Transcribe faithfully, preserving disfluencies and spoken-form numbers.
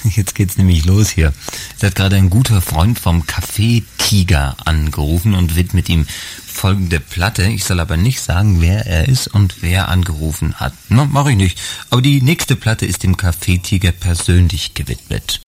Jetzt geht's nämlich los hier. Es hat gerade ein guter Freund vom Café Tiger angerufen und widmet ihm folgende Platte. Ich soll aber nicht sagen, wer er ist und wer angerufen hat. Na, mach ich nicht. Aber die nächste Platte ist dem Café Tiger persönlich gewidmet.